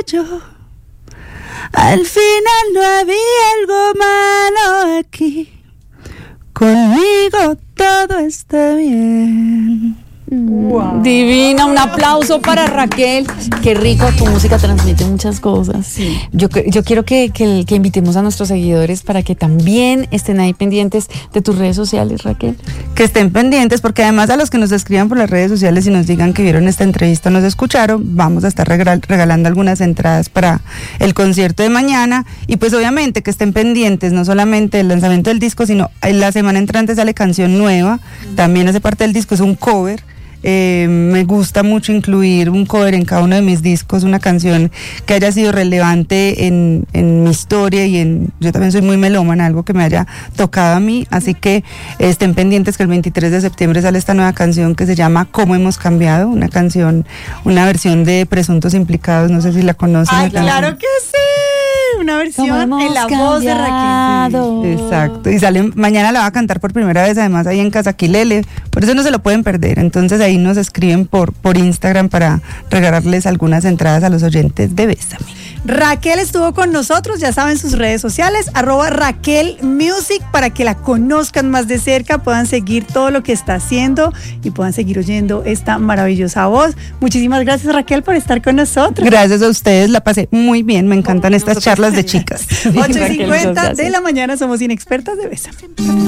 yo. Al final no había algo malo aquí. Conmigo todo está bien. Wow. Divina, un aplauso para Raquel. Qué rico, tu música transmite muchas cosas. Sí. Yo quiero que invitemos a nuestros seguidores para que también estén ahí pendientes de tus redes sociales, Raquel. Que estén pendientes, porque además a los que nos escriban por las redes sociales y nos digan que vieron esta entrevista o nos escucharon, vamos a estar regalando algunas entradas para el concierto de mañana. Y pues obviamente que estén pendientes, no solamente el lanzamiento del disco, sino en la semana entrante sale canción nueva, también hace parte del disco, es un cover. Me gusta mucho incluir un cover en cada uno de mis discos, una canción que haya sido relevante en mi historia y yo también soy muy melómana, algo que me haya tocado a mí, así que estén pendientes que el 23 de septiembre sale esta nueva canción que se llama ¿Cómo hemos cambiado? Una canción, una versión de Presuntos Implicados, no sé si la conocen. ¡Ay, claro que sí! Una versión en la voz de Raquel. Sí, exacto, y sale mañana, la va a cantar por primera vez además ahí en Casa Quilele, por eso no se lo pueden perder. Entonces ahí nos escriben por Instagram para regalarles algunas entradas a los oyentes de Bésame. Raquel estuvo con nosotros, ya saben, sus redes sociales, @RaquelMusic, para que la conozcan más de cerca, puedan seguir todo lo que está haciendo y puedan seguir oyendo esta maravillosa voz. Muchísimas gracias, Raquel, por estar con nosotros. Gracias a ustedes, la pasé muy bien, me encantan estas charlas de chicas. 8:50 de la mañana, somos Inexpertas de Bésame.